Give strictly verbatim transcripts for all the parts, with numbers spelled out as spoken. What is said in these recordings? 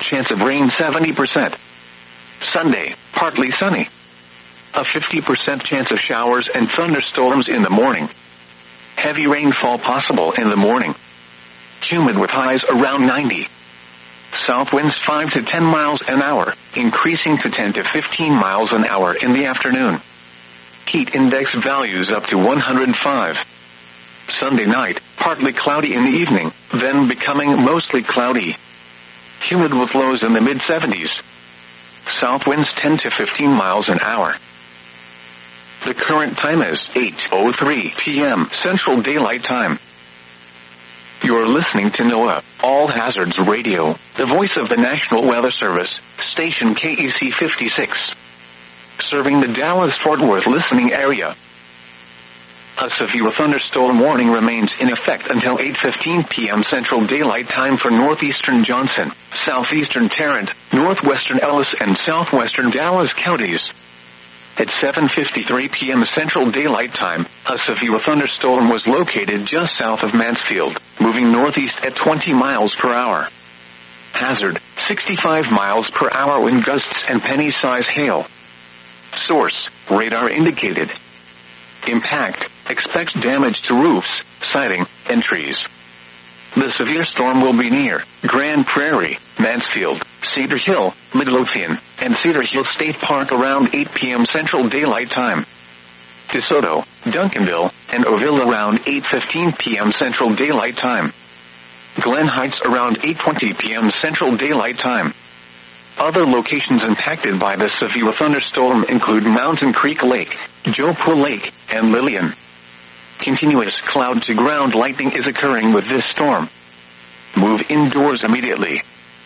Chance of rain seventy percent. Sunday, partly sunny. A fifty percent chance of showers and thunderstorms in the morning. Heavy rainfall possible in the morning. Humid with highs around ninety. South winds five to ten miles an hour, increasing to ten to fifteen miles an hour in the afternoon. Heat index values up to one hundred five. Sunday night, partly cloudy in the evening, then becoming mostly cloudy. Humid with lows in the mid seventies. South winds ten to fifteen miles an hour. The current time is eight oh three p.m. Central Daylight Time. You're listening to NOAA, All Hazards Radio, the voice of the National Weather Service, station K E C fifty-six. Serving the Dallas-Fort Worth listening area. A severe thunderstorm warning remains in effect until eight fifteen p.m. Central Daylight Time for northeastern Johnson, southeastern Tarrant, northwestern Ellis and southwestern Dallas counties. At seven fifty-three p.m. Central Daylight Time, a severe thunderstorm was located just south of Mansfield, moving northeast at twenty miles per hour. Hazard, sixty-five miles per hour wind gusts and penny-size hail. Source, radar indicated. Impact, expects damage to roofs, siding, and trees. The severe storm will be near Grand Prairie, Mansfield, Cedar Hill, Midlothian, and Cedar Hill State Park around eight p.m. Central Daylight Time. DeSoto, Duncanville, and Oroville around eight fifteen p.m. Central Daylight Time. Glen Heights around eight twenty p.m. Central Daylight Time. Other locations impacted by the severe thunderstorm include Mountain Creek Lake, Joe Pool Lake, and Lillian. Continuous cloud-to-ground lightning is occurring with this storm. Move indoors immediately.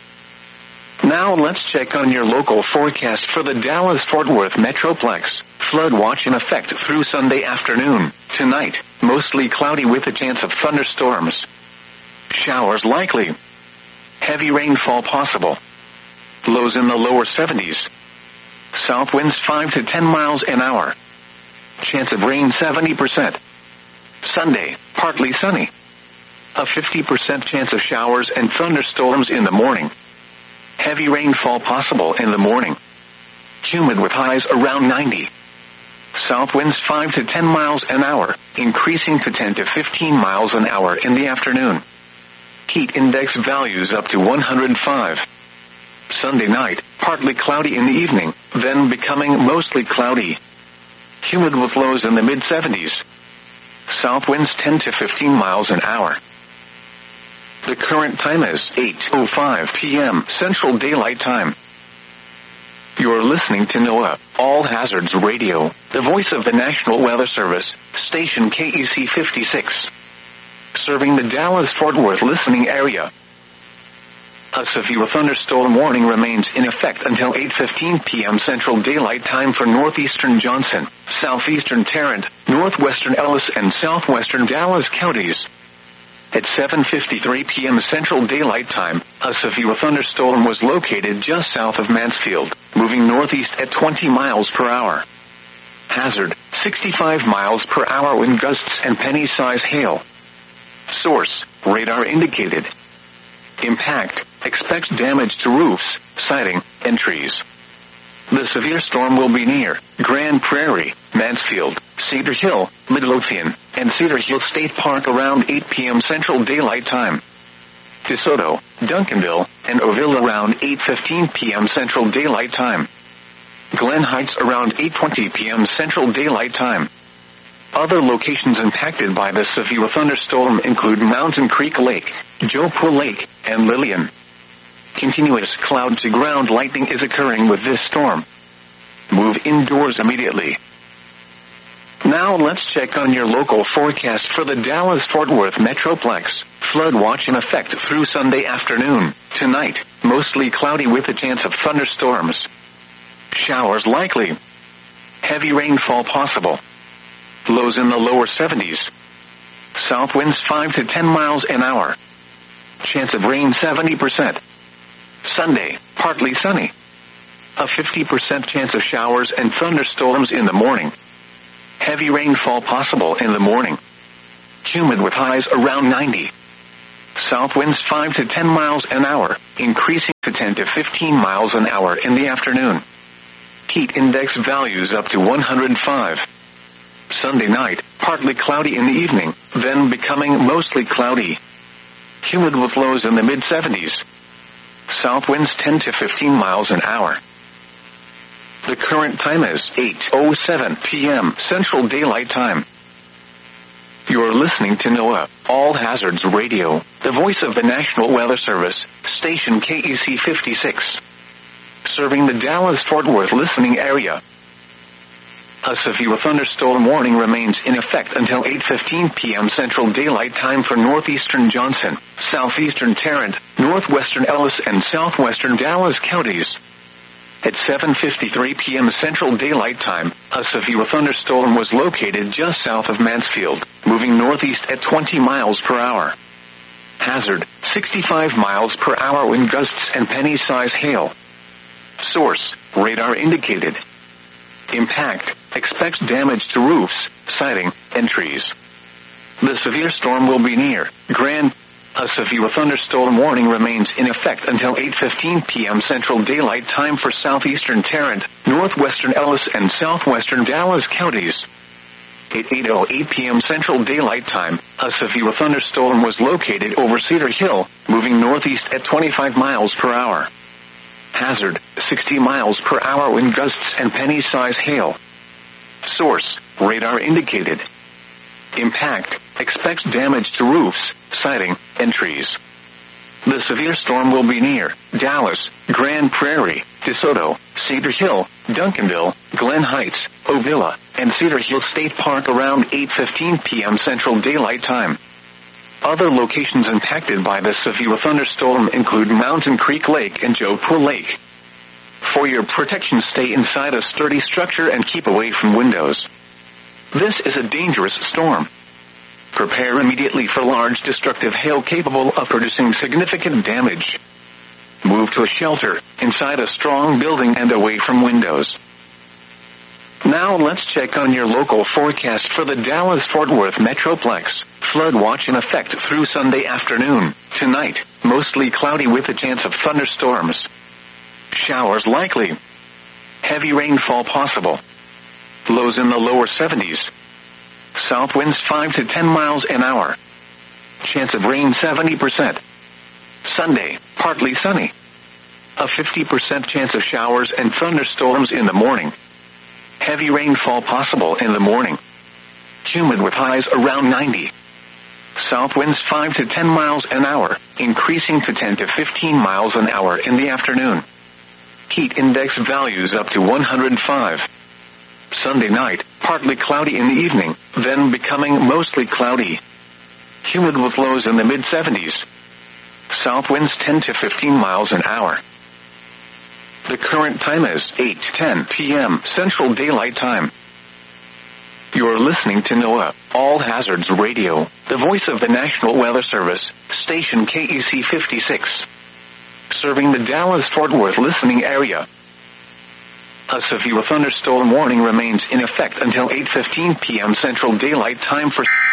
Now let's check on your local forecast for the Dallas-Fort Worth Metroplex. Flood watch in effect through Sunday afternoon. Tonight, mostly cloudy with a chance of thunderstorms. Showers likely. Heavy rainfall possible. Lows in the lower seventies. South winds five to ten miles an hour. Chance of rain seventy percent. Sunday, partly sunny. A fifty percent chance of showers and thunderstorms in the morning. Heavy rainfall possible in the morning. Humid with highs around ninety. South winds five to ten miles an hour, increasing to ten to fifteen miles an hour in the afternoon. Heat index values up to one hundred five. Sunday night, partly cloudy in the evening, then becoming mostly cloudy. Humid with lows in the mid seventies. South winds ten to fifteen miles an hour. The current time is eight oh five p.m. Central Daylight Time. You're listening to NOAA, All Hazards Radio, the voice of the National Weather Service, station K E C fifty-six. Serving the Dallas-Fort Worth listening area. A severe thunderstorm warning remains in effect until eight fifteen p.m. Central Daylight Time for northeastern Johnson, southeastern Tarrant, northwestern Ellis and southwestern Dallas counties. At seven fifty-three p.m. Central Daylight Time, a severe thunderstorm was located just south of Mansfield, moving northeast at twenty miles per hour. Hazard, sixty-five miles per hour wind gusts and penny-size hail. Source, radar indicated. Impact, expects damage to roofs, siding, and trees. The severe storm will be near Grand Prairie, Mansfield, Cedar Hill, Midlothian, and Cedar Hill State Park around eight p.m. Central Daylight Time. DeSoto, Duncanville, and Oroville around eight fifteen p.m. Central Daylight Time. Glen Heights around eight twenty p.m. Central Daylight Time. Other locations impacted by the severe thunderstorm include Mountain Creek Lake, Joe Pool Lake, and Lillian. Continuous cloud-to-ground lightning is occurring with this storm. Move indoors immediately. Now let's check on your local forecast for the Dallas-Fort Worth Metroplex. Flood watch in effect through Sunday afternoon. Tonight, mostly cloudy with a chance of thunderstorms. Showers likely. Heavy rainfall possible. Lows in the lower seventies. South winds five to ten miles an hour. Chance of rain seventy percent. Sunday, partly sunny. A fifty percent chance of showers and thunderstorms in the morning. Heavy rainfall possible in the morning. Humid with highs around ninety. South winds five to ten miles an hour, increasing to ten to fifteen miles an hour in the afternoon. Heat index values up to one hundred five. Sunday night, partly cloudy in the evening, then becoming mostly cloudy. Humid with lows in the mid seventies. South winds ten to fifteen miles an hour. The current time is eight oh seven p.m. Central Daylight Time. You're listening to NOAA, All Hazards Radio, the voice of the National Weather Service, station K E C fifty-six. Serving the Dallas-Fort Worth listening area. A severe thunderstorm warning remains in effect until eight fifteen p.m. Central Daylight Time for northeastern Johnson, southeastern Tarrant, northwestern Ellis and southwestern Dallas counties. At seven fifty-three p.m. Central Daylight Time, a severe thunderstorm was located just south of Mansfield, moving northeast at twenty miles per hour. Hazard, sixty-five miles per hour wind gusts and penny-size hail. Source, radar indicated. Impact, expects damage to roofs, siding, and trees. The severe storm will be near Grand. A severe thunderstorm warning remains in effect until eight fifteen p.m. Central Daylight Time for southeastern Tarrant, northwestern Ellis and southwestern Dallas counties. At eight oh eight p.m. Central Daylight Time, a severe thunderstorm was located over Cedar Hill, moving northeast at twenty-five miles per hour. Hazard, sixty miles per hour wind gusts and penny-size hail. Source, radar indicated. Impact, expects damage to roofs, siding, and trees. The severe storm will be near Dallas, Grand Prairie, DeSoto, Cedar Hill, Duncanville, Glen Heights, Ovilla, and Cedar Hill State Park around eight fifteen p.m. Central Daylight Time. Other locations impacted by the severe thunderstorm include Mountain Creek Lake and Jodhpur Lake. For your protection, stay inside a sturdy structure and keep away from windows. This is a dangerous storm. Prepare immediately for large destructive hail capable of producing significant damage. Move to a shelter, inside a strong building and away from windows. Now let's check on your local forecast for the Dallas-Fort Worth Metroplex. Flood watch in effect through Sunday afternoon. Tonight, mostly cloudy with a chance of thunderstorms. Showers likely. Heavy rainfall possible. Lows in the lower seventies. South winds five to ten miles an hour. Chance of rain seventy percent. Sunday, partly sunny. A fifty percent chance of showers and thunderstorms in the morning. Heavy rainfall possible in the morning. Humid with highs around ninety. South winds five to ten miles an hour, increasing to ten to fifteen miles an hour in the afternoon. Heat index values up to one hundred five. Sunday night, partly cloudy in the evening, then becoming mostly cloudy. Humid with lows in the mid seventies. South winds ten to fifteen miles an hour. The current time is eight ten p.m. Central Daylight Time. You're listening to NOAA, All Hazards Radio, the voice of the National Weather Service, station K E C fifty-six. Serving the Dallas-Fort Worth listening area. A severe thunderstorm warning remains in effect until eight fifteen p.m. Central Daylight Time for